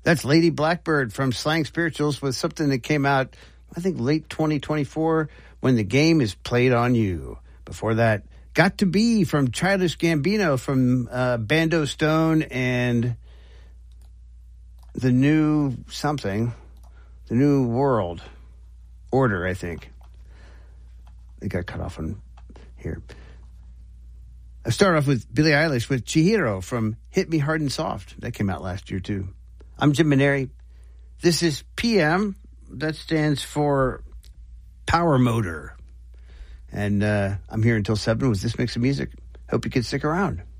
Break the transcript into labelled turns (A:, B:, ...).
A: That's Lady Blackbird from Slang Spirituals with something that came out, I think, late 2024, When the Game is Played on You. Before that, Got to Be from Childish Gambino from Bando Stone and the New Something, the New World Order, I think. They got cut off on here. I start off with Billie Eilish with Chihiro from Hit Me Hard and Soft. That came out last year, too. I'm Jim Maneri. This is PM. That stands for Power Motor. And I'm here until 7 with this mix of music. Hope you can stick around.